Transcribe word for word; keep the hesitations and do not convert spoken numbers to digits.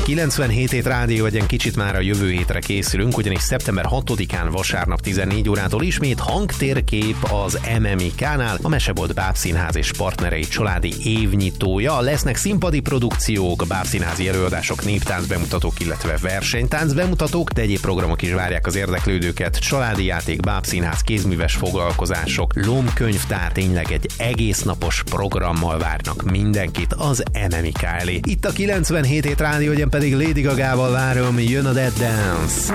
kilencvenhét hét rádió, egyen kicsit már a jövő hétre készülünk, ugyanis szeptember hatodikán vasárnap tizennégy órától ismét hangtérkép az em em i kánál, a Mesebolt Bábszínház és partnerei családi évnyitója. Lesznek színpadi produkciók, bábszínházi előadások, néptánc bemutatók, illetve versenytánc bemutatók, de egyéb programok is várják az érdeklődőket. Családi játék, bábszínház, kézműves foglalkozások, lomkönyvtár, tényleg egy egész napos programmal várnak mindenkit az em em i ká elé. Itt a kilencvenhét hét rádió, ugyan pedig Lady Gagával várom, jön a Dead Dance.